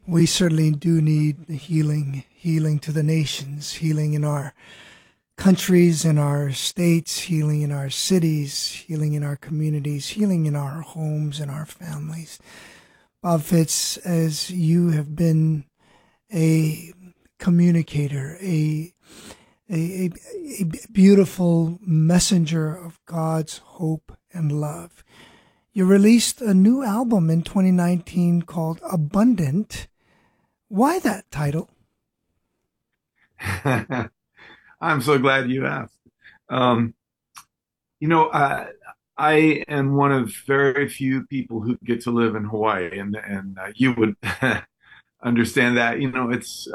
We certainly do need healing to the nations, healing in our countries, in our states, healing in our cities, healing in our communities, healing in our homes and our families. Bob Fitz, as you have been a communicator, a beautiful messenger of God's hope and love, you released a new album in 2019 called Abundant. Why that title? I'm so glad you asked. Um, I am one of very few people who get to live in Hawaii, and you would understand that. It's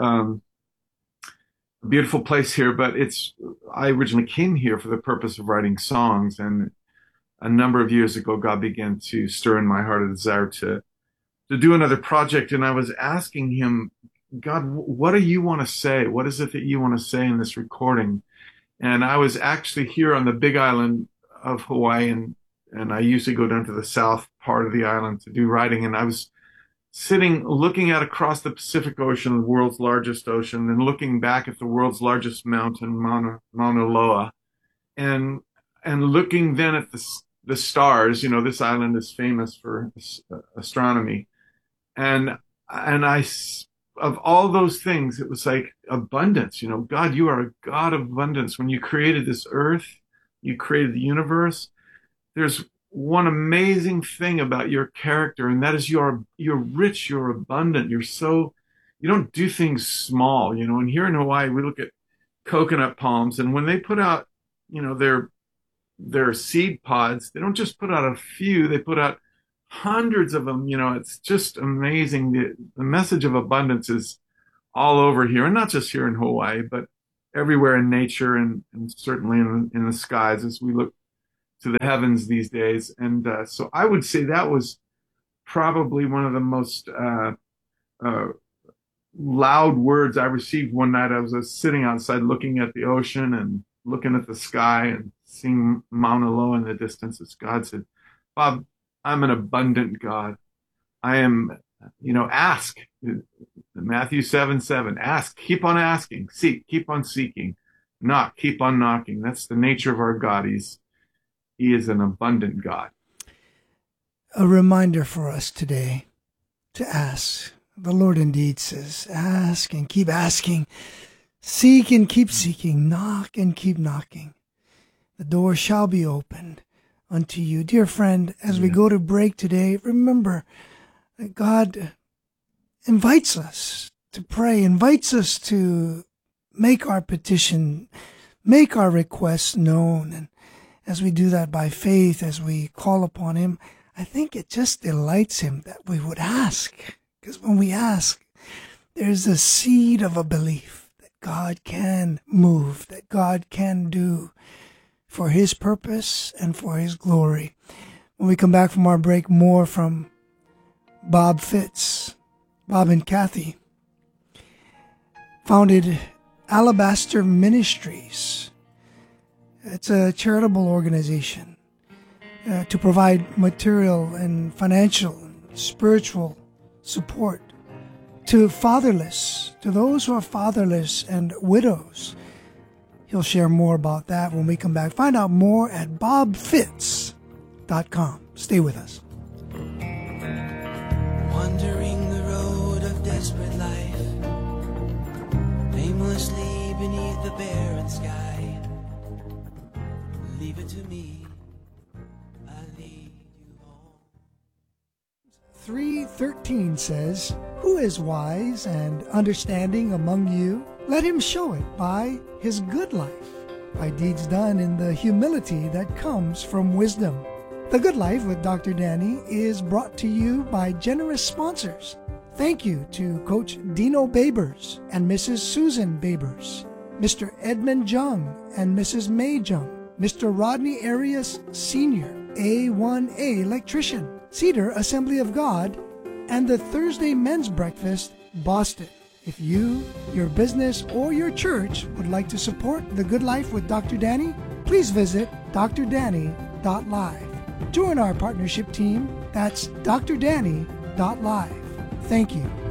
a beautiful place here, but I originally came here for the purpose of writing songs, and a number of years ago, God began to stir in my heart a desire to do another project, and I was asking Him, God, what do you want to say? What is it that you want to say in this recording? And I was actually here on the Big Island of Hawaii, and I usually go down to the south part of the island to do writing. And I was sitting, looking out across the Pacific Ocean, the world's largest ocean, and looking back at the world's largest mountain, Mauna Loa, and looking then at the stars. This island is famous for astronomy, and of all those things, it was like abundance. God, you are a God of abundance. When you created this earth, you created the universe. There's one amazing thing about your character, and that is you're rich, you're abundant, you don't do things small, and here in Hawaii, we look at coconut palms, and when they put out, their seed pods, they don't just put out a few, they put out hundreds of them. It's just amazing. The message of abundance is all over here, and not just here in Hawaii, but everywhere in nature, and certainly in the skies as we look to the heavens these days. And so I would say that was probably one of the most loud words I received one night. I was sitting outside looking at the ocean and looking at the sky and seeing Mauna Loa in the distance as God said, Bob, I'm an abundant God. I am, ask. Matthew 7:7. Ask, keep on asking. Seek, keep on seeking. Knock, keep on knocking. That's the nature of our God. He is an abundant God. A reminder for us today to ask. The Lord indeed says, ask and keep asking. Seek and keep seeking. Knock and keep knocking. The door shall be opened unto you. Dear friend, as we go to break today, remember that God invites us to pray, invites us to make our petition, make our requests known. And as we do that by faith, as we call upon Him, I think it just delights Him that we would ask. Because when we ask, there's a seed of a belief that God can move, that God can do for His purpose and for His glory. When we come back from our break, more from Bob Fitz. Bob and Kathy founded Alabaster Ministries. It's a charitable organization to provide material and financial and spiritual support to those who are fatherless and widows. He'll share more about that when we come back. Find out more at bobfitz.com. Stay with us. Wandering the road of desperate life, aimlessly beneath the barren sky. Leave it to me, I lead you home. 3:13 says, "Who is wise and understanding among you? Let him show it by his good life, by deeds done in the humility that comes from wisdom." The Good Life with Dr. Danny is brought to you by generous sponsors. Thank you to Coach Dino Babers and Mrs. Susan Babers, Mr. Edmund Jung and Mrs. May Jung, Mr. Rodney Arias Sr., A1A Electrician, Cedar Assembly of God, and the Thursday Men's Breakfast, Boston. If you, your business, or your church would like to support The Good Life with Dr. Danny, please visit drdanny.live. Join our partnership team. That's drdanny.live. Thank you.